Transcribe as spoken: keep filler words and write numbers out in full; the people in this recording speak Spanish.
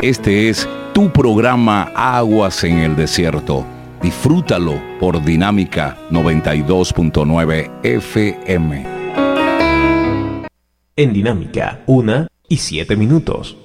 Este es tu programa Aguas en el Desierto. Disfrútalo por Dinámica noventa y dos punto nueve F M. En Dinámica, una y siete minutos.